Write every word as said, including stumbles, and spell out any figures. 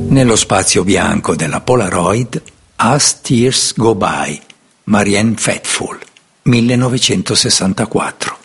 Nello spazio bianco della Polaroid, As Tears Go By, Marianne Faithfull, millenovecentosessantaquattro.